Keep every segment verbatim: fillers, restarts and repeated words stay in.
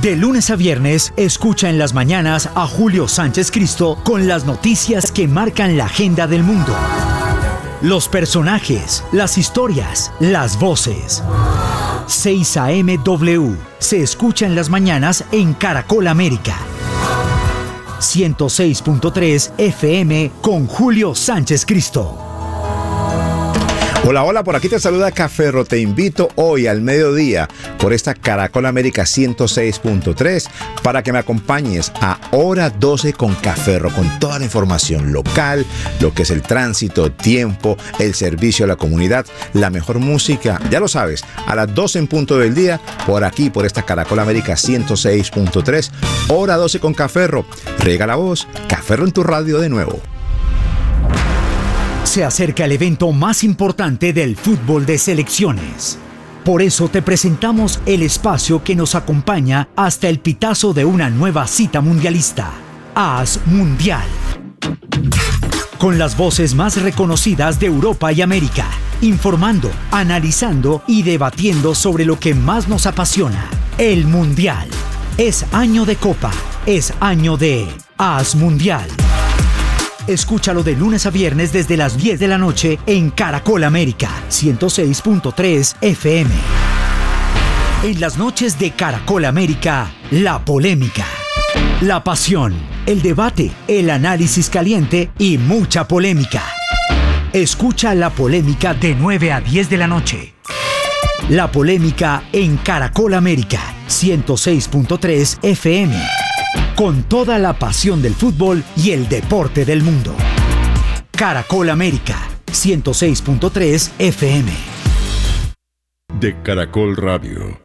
De lunes a viernes, escucha en las mañanas a Julio Sánchez Cristo con las noticias que marcan la agenda del mundo. Los personajes, las historias, las voces. seis A M W se escucha en las mañanas en Caracol América. ciento seis punto tres F M con Julio Sánchez Cristo. Hola, hola, por aquí te saluda Caferro. Te invito hoy al mediodía por esta Caracol América ciento seis punto tres para que me acompañes a Hora doce con Caferro, con toda la información local, lo que es el tránsito, tiempo, el servicio a la comunidad, la mejor música, ya lo sabes, a las doce en punto del día, por aquí, por esta Caracol América ciento seis punto tres, Hora doce con Caferro. Riega la voz, Caferro en tu radio de nuevo. Se acerca el evento más importante del fútbol de selecciones. Por eso te presentamos el espacio que nos acompaña hasta el pitazo de una nueva cita mundialista. AS Mundial. Con las voces más reconocidas de Europa y América, informando, analizando y debatiendo sobre lo que más nos apasiona, el Mundial. Es año de Copa, es año de AS Mundial. Escúchalo de lunes a viernes desde las diez de la noche en Caracol América, ciento seis punto tres F M. En las noches de Caracol América, la polémica, la pasión, el debate, el análisis caliente y mucha polémica. Escucha La Polémica de nueve a diez de la noche. La Polémica en Caracol América, ciento seis punto tres F M. Con toda la pasión del fútbol y el deporte del mundo. Caracol América, ciento seis punto tres F M. De Caracol Radio.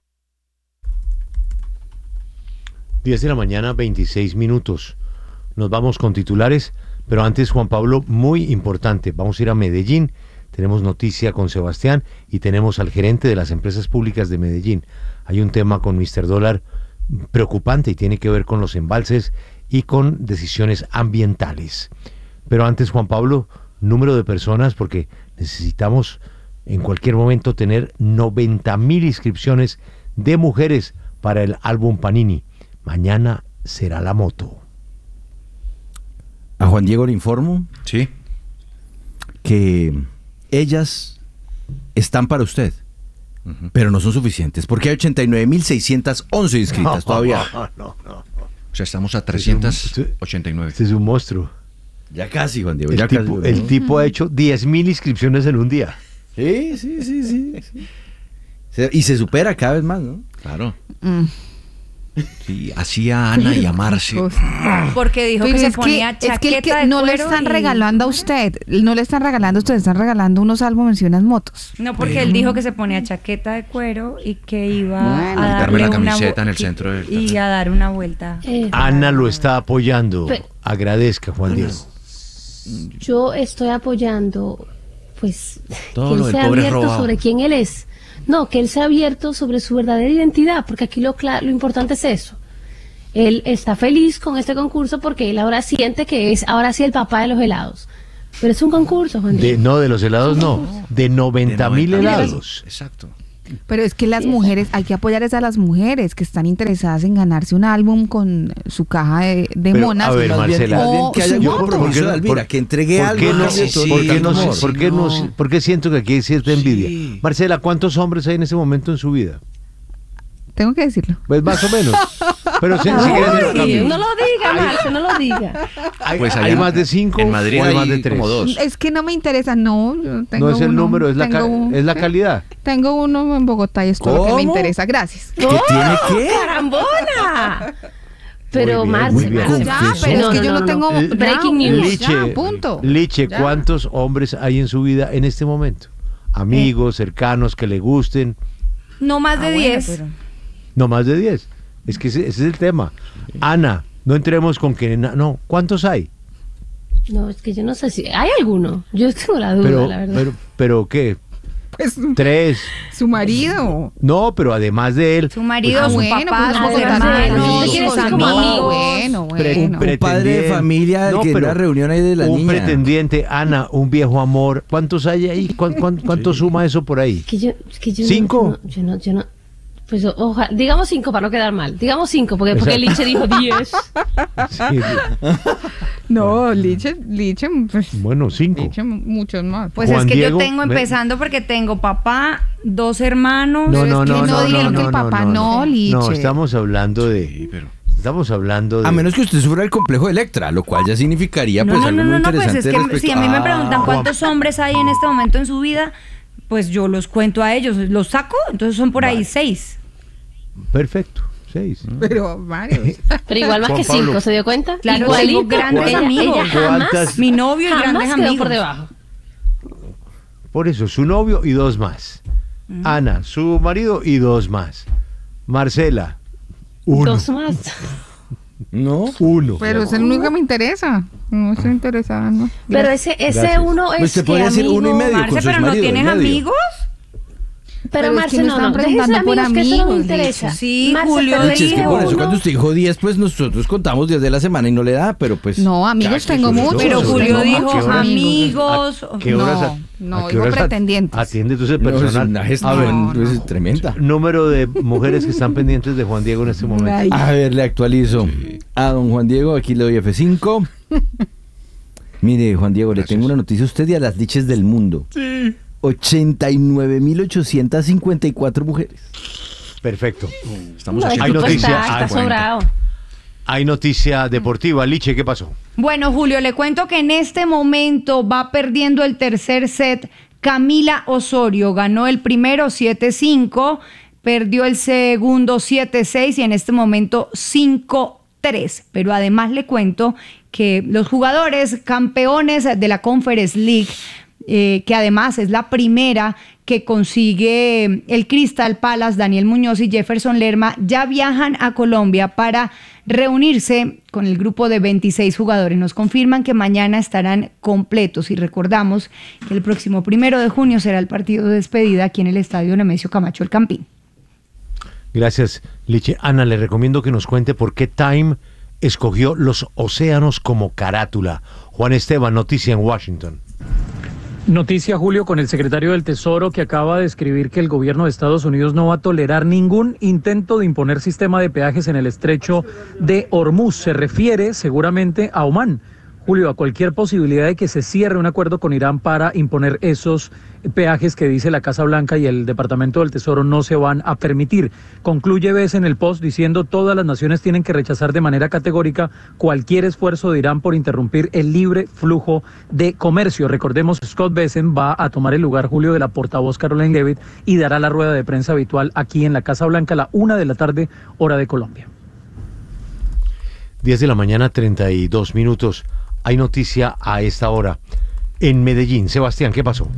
diez de la mañana, veintiséis minutos. Nos vamos con titulares, pero antes, Juan Pablo, muy importante. Vamos a ir a Medellín. Tenemos noticia con Sebastián y tenemos al gerente de las empresas públicas de Medellín. Hay un tema con míster Dólar preocupante y tiene que ver con los embalses y con decisiones ambientales. Pero antes, Juan Pablo, número de personas, porque necesitamos en cualquier momento tener noventa mil inscripciones de mujeres para el álbum Panini. Mañana será la moto. A Juan Diego le informo sí. que ellas están para usted. Uh-huh. Pero no son suficientes, porque hay ochenta y nueve mil seiscientas once inscritas no, todavía. No, no, no. O sea, estamos a trescientas ochenta y nueve. Este es un monstruo. Ya casi, Juan Diego. El, ya tipo, casi, el ¿no? tipo ha hecho diez mil inscripciones en un día. Sí, sí, sí, sí. sí. Y se supera cada vez más, ¿no? Claro. Mm. Sí, así a Ana y a Marce. Porque dijo Pero que se es ponía que, chaqueta es que, el que de no le cuero están y... regalando a usted, no le están regalando a usted, están regalando unos álbumes y unas motos. No, porque Pero... él dijo que se ponía chaqueta de cuero y que iba bueno, a darme darle la camiseta una en el centro del... y a dar una vuelta. Eh, Ana lo está apoyando. Pero... Agradezca, Juan Diego. Yo estoy apoyando, pues, todo que él lo del sea pobre abierto robado. sobre quién él es. No, que él sea abierto sobre su verdadera identidad, porque aquí lo, lo importante es eso. Él está feliz con este concurso porque él ahora siente que es ahora sí el papá de los helados. Pero es un concurso, Juan De, Diego. no, de los helados no, de noventa mil helados. Exacto. Pero es que las mujeres, hay que apoyar es a las mujeres que están interesadas en ganarse un álbum con su caja de, de Pero, monas. a ver, Más bien- Marcela, más bien o que haya su un moto. compromiso de no- Alvira, por- que entregue ¿por algo. qué a no, cambio de todo ¿por el qué no, amor. por qué no- no. por qué siento que aquí hay cierta envidia? Sí. Marcela, ¿cuántos hombres hay en ese momento en su vida? Tengo que decirlo. Pues más o menos. Pero si, si Ay, quieres decirlo, cambio. no lo diga, Marce, no lo diga. ¿Hay, Pues hay allá más de cinco en Madrid o hay más de hay tres? como dos. Es que no me interesa, no. Yo tengo No es el uno, número, es la, tengo ca- un- es la calidad. Tengo uno en Bogotá y es todo lo que ¿Cómo? me interesa. Gracias. ¿Qué tiene qué? ¡Carambona! Pero, Muy bien, Marce, muy bien. Marce, Ya, Confesó. pero es No, que no, yo no, no, tengo no. ya, Breaking news. Liche, ya, punto. Liche, Ya. ¿cuántos hombres hay en su vida en este momento? Amigos, cercanos, que le gusten. No más Ah, de bueno, diez. pero- No más de diez. Es que ese, ese es el tema. Ana, no entremos con que... na- No, ¿cuántos hay? No, es que yo no sé si... ¿Hay alguno? Yo tengo la duda, Pero, la verdad. pero, pero ¿qué? Pues Tres. su marido. No, pero además de él... Su marido, Ah, su bueno, papá, pues sus vamos a contar hermanos, amigos, sus ¿quieres amigos. amigos? Bueno, pre- bueno. Un padre de familia No, que en pero la reunión ahí de la un niña. pretendiente, Ana, un viejo amor. ¿Cuántos hay ahí? ¿Cuán- cuán- ¿Cuánto suma eso por ahí? Es que yo, es que yo ¿Cinco? No, yo no, yo no, Pues ojalá, digamos cinco para no quedar mal. Digamos cinco, porque, porque Liche dijo diez. Sí. No, Liche, Liche, pues, Bueno, cinco. Liche muchos más. Pues Juan es que Diego, yo tengo me- empezando porque tengo papá, dos hermanos. No, Pero no, es que no, no no, digan no, que no, el papá no, no, Liche. No, estamos hablando de... Sí, pero... Estamos hablando de... A menos que usted sufra el complejo de Electra, lo cual ya significaría No, pues no, algo no, muy no, no, pues interesante es que respecto- si a mí me preguntan Ah, cuántos hombres hay en este momento en su vida, pues yo los cuento a ellos, los saco, entonces son por ahí Vale. seis. Perfecto, seis. Pero varios. Pero igual más Juan que Pablo. cinco, ¿se dio cuenta? Claro, Igualito. tengo grandes Ella- amigos. ella jamás, ¿Cuántas? Mi novio y jamás grandes quedó amigos. por debajo. Por eso, su novio y dos más. Ana, su marido y dos más. Marcela, uno. Dos más. No. Uno. Pero es el único que me interesa. No estoy interesada, ¿no? Pero ese, ese Gracias. uno Pues es te que podría decir amigo. uno y medio. con Marce, su pero no marido, tienes en medio. amigos. Pero, Pero es Marce, que me no, están no, preguntando déjese por amigos, que eso no me amigos, interesa. Licha. Sí, Marce, Julio, pero le Licha, es que dije por eso uno. cuando usted dijo diez, pues nosotros contamos diez de la semana y no le da, pero pues... No, amigos Ya, tengo que muchos. Pero Yo Julio tengo dijo muchos amigos. ¿A qué horas, No, a- no, a qué digo horas a- pretendientes. atiende tú ese No, es personal? una A gestión ver, No, pues, no. tremenda. número de mujeres que están pendientes de Juan Diego en este momento. Ay. A ver, le actualizo. A don Juan Diego, aquí le doy F cinco. Mire, Juan Diego, le Gracias. tengo una noticia a usted y a las liches del mundo. Sí. ochenta y nueve mil ochocientas cincuenta y cuatro mujeres. Perfecto. Estamos No, a el Hay tipo noticia, está, hay está sobrado. Hay noticia deportiva. Liche, ¿qué pasó? Bueno, Julio, le cuento que en este momento va perdiendo el tercer set Camila Osorio. Ganó el primero siete cinco, perdió el segundo siete seis y en este momento cinco tres. Pero además le cuento que los jugadores campeones de la Conference League, eh, que además es la primera que consigue el Crystal Palace, Daniel Muñoz y Jefferson Lerma, ya viajan a Colombia para reunirse con el grupo de veintiséis jugadores. Nos confirman que mañana estarán completos y recordamos que el próximo primero de junio será el partido de despedida aquí en el Estadio Nemesio Camacho El Campín. Gracias, Liche. Ana, le recomiendo que nos cuente por qué Time escogió los océanos como carátula. Juan Esteban, noticia en Washington. Noticia, Julio, con el secretario del Tesoro que acaba de escribir que el gobierno de Estados Unidos no va a tolerar ningún intento de imponer sistema de peajes en el estrecho de Hormuz. Se refiere seguramente a Omán. Julio, a cualquier posibilidad de que se cierre un acuerdo con Irán para imponer esos peajes que dice la Casa Blanca y el Departamento del Tesoro no se van a permitir. Concluye Bess en el post diciendo todas las naciones tienen que rechazar de manera categórica cualquier esfuerzo de Irán por interrumpir el libre flujo de comercio. Recordemos, Scott Bessent va a tomar el lugar, Julio, de la portavoz Caroline Leavitt y dará la rueda de prensa habitual aquí en la Casa Blanca a la una de la tarde, hora de Colombia. diez de la mañana, treinta y dos minutos. Hay noticia a esta hora. En Medellín, Sebastián, ¿qué pasó?